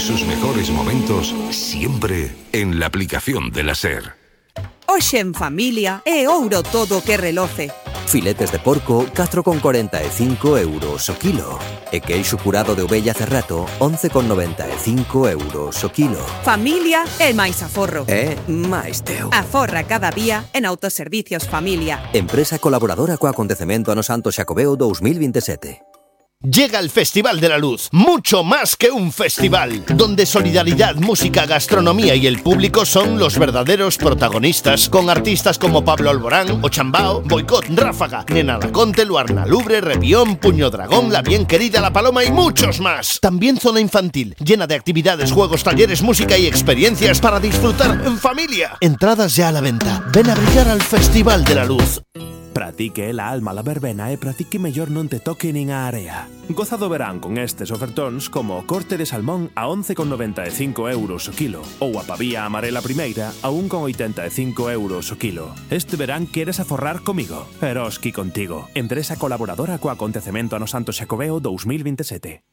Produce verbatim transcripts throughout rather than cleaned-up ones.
sus mejores momentos siempre en la aplicación de la SER. Hoxe en familia é ouro todo que reloce. Filetes de porco, catro con corenta e cinco euros o kilo. E queixo curado de ovella Cerrato, once con noventa e cinco euros o kilo. Familia é máis aforro. É máis teu. Aforra cada día en Autoservicios Familia. Empresa colaboradora co acontecemento ano Santo Xacobeo dos mil veintisiete. Llega el Festival de la Luz, mucho más que un festival, donde solidaridad, música, gastronomía y el público son los verdaderos protagonistas, con artistas como Pablo Alborán, Ochambao, Boicot, Ráfaga, Nena Laconte, Luarna Lubre, Repión, Puño Dragón, La Bien Querida, La Paloma y muchos más. También zona infantil, llena de actividades, juegos, talleres, música y experiencias para disfrutar en familia. Entradas ya a la venta. Ven a brillar al Festival de la Luz. Pratique la alma la verbena e pratique mellor non te toque nin a area. Goza do verán con estes ofertóns como o corte de salmón a once con noventa e cinco euros o kilo ou a pavía amarela primeira a un con oitenta e cinco euros o kilo. Este verán queres aforrar comigo? Eroski contigo. Empresa colaboradora co acontecemento ano Santo Xacobeo dos mil veintisiete.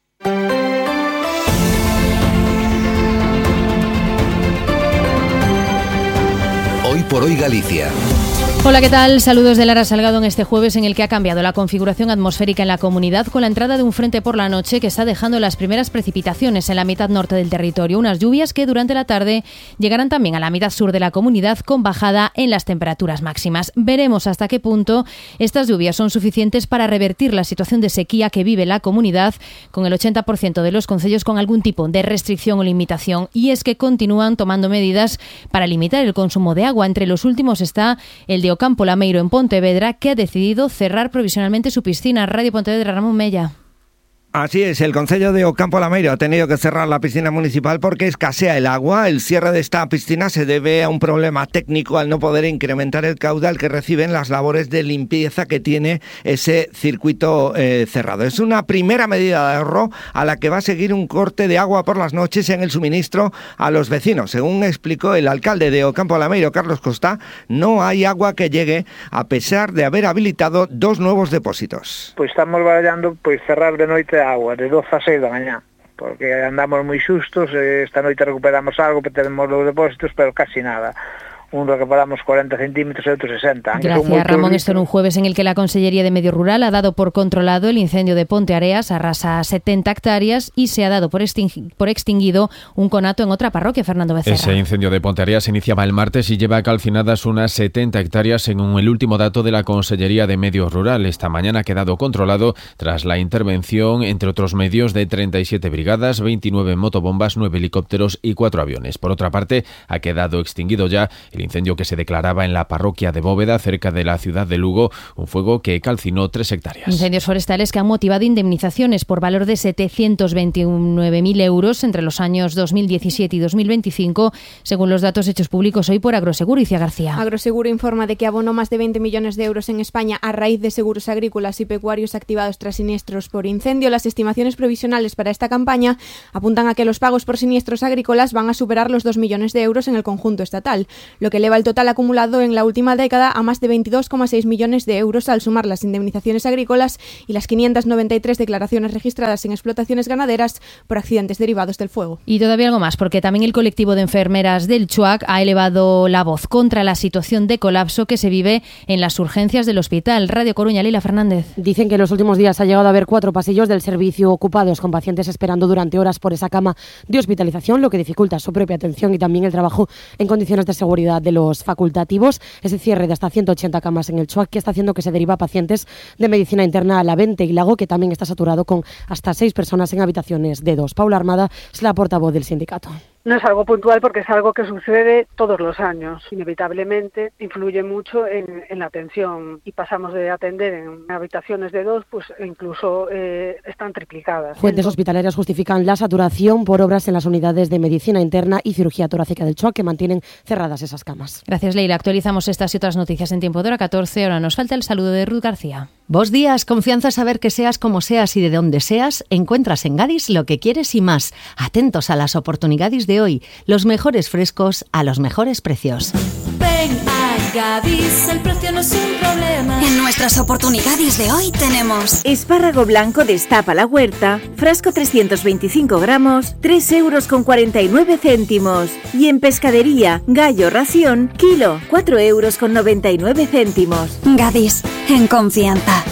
Hoy por hoy Galicia. Hola, ¿qué tal? Saludos de Lara Salgado en este jueves en el que ha cambiado la configuración atmosférica en la comunidad con la entrada de un frente por la noche que está dejando las primeras precipitaciones en la mitad norte del territorio. Unas lluvias que durante la tarde llegarán también a la mitad sur de la comunidad con bajada en las temperaturas máximas. Veremos hasta qué punto estas lluvias son suficientes para revertir la situación de sequía que vive la comunidad, con el ochenta por ciento de los concellos con algún tipo de restricción o limitación. Y es que continúan tomando medidas para limitar el consumo de agua. Entre los últimos está el de Ocampo Lameiro en Pontevedra, que ha decidido cerrar provisionalmente su piscina. Radio Pontevedra, Ramón Mella. Así es, el concello de Ocampo Lameiro ha tenido que cerrar la piscina municipal porque escasea el agua. El cierre de esta piscina se debe a un problema técnico al no poder incrementar el caudal que reciben las labores de limpieza que tiene ese circuito eh, cerrado. Es una primera medida de ahorro a la que va a seguir un corte de agua por las noches en el suministro a los vecinos. Según explicó el alcalde de Ocampo Lameiro, Carlos Costa, no hay agua que llegue a pesar de haber habilitado dos nuevos depósitos. Pues estamos barallando pues cerrar de noite agua de doce a seis da mañá, porque andamos moi xustos, esta noite recuperamos algo, tenemos los depósitos, pero casi nada. Un recuperamos cuarenta centímetros y otro sesenta. Gracias, Ramón. Esto en un jueves en el que la Consellería de Medio Rural ha dado por controlado el incendio de Ponte Areas, arrasa setenta hectáreas y se ha dado por, extingui- por extinguido un conato en otra parroquia, Fernando Becerra. Ese incendio de Ponte Areas iniciaba el martes y lleva calcinadas unas setenta hectáreas según el último dato de la Consellería de Medio Rural. Esta mañana ha quedado controlado tras la intervención, entre otros medios, de treinta y siete brigadas, veintinueve motobombas, nueve helicópteros y cuatro aviones. Por otra parte, ha quedado extinguido ya el incendio que se declaraba en la parroquia de Bóveda, cerca de la ciudad de Lugo, un fuego que calcinó tres hectáreas. Incendios forestales que han motivado indemnizaciones por valor de setecientos veintinueve mil euros entre los años dos mil diecisiete y dos mil veinticinco, según los datos hechos públicos hoy por Agroseguro. Iciar García. Agroseguro informa de que abonó más de veinte millones de euros en España a raíz de seguros agrícolas y pecuarios activados tras siniestros por incendio. Las estimaciones provisionales para esta campaña apuntan a que los pagos por siniestros agrícolas van a superar los dos millones de euros en el conjunto estatal, lo que eleva el total acumulado en la última década a más de veintidós coma seis millones de euros al sumar las indemnizaciones agrícolas y las quinientas noventa y tres declaraciones registradas en explotaciones ganaderas por accidentes derivados del fuego. Y todavía algo más, porque también el colectivo de enfermeras del Chuac ha elevado la voz contra la situación de colapso que se vive en las urgencias del hospital. Radio Coruña, Leila Fernández. Dicen que en los últimos días ha llegado a haber cuatro pasillos del servicio ocupados con pacientes esperando durante horas por esa cama de hospitalización, lo que dificulta su propia atención y también el trabajo en condiciones de seguridad de los facultativos. Ese cierre de hasta ciento ochenta camas en el Chuac que está haciendo que se deriva pacientes de medicina interna a la Vente y Lago, que también está saturado con hasta seis personas en habitaciones de dos. Paula Armada es la portavoz del sindicato. No es algo puntual porque es algo que sucede todos los años. Inevitablemente influye mucho en, en la atención y pasamos de atender en habitaciones de dos, pues incluso eh, están triplicadas. Fuentes hospitalarias justifican la saturación por obras en las unidades de medicina interna y cirugía torácica del Chuac que mantienen cerradas esas camas. Gracias, Leila. Actualizamos estas y otras noticias en tiempo de hora catorce. Ahora nos falta el saludo de Ruth García. Bos días, confianza en saber que seas como seas y de donde seas, encuentras en Gadis lo que quieres y más. Atentos a las oportunidades de hoy, los mejores frescos a los mejores precios. Ven a Gadis, el precio no es un problema. En nuestras oportunidades de hoy tenemos espárrago blanco destapa la huerta, frasco trescientos veinticinco gramos, tres euros con cuarenta y nueve céntimos. Y en pescadería, gallo ración, kilo, cuatro euros con noventa y nueve céntimos. Gadis, en confianza.